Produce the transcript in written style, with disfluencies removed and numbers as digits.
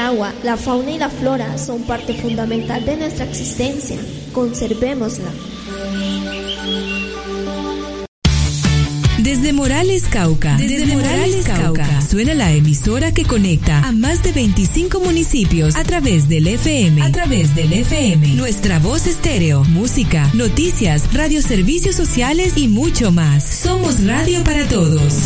agua, la fauna y la flora son parte fundamental de nuestra existencia. Conservémosla. Desde Morales, Cauca, suena la emisora que conecta a más de 25 municipios a través del FM. Nuestra voz estéreo, música, noticias, radioservicios sociales y mucho más. Somos radio para todos.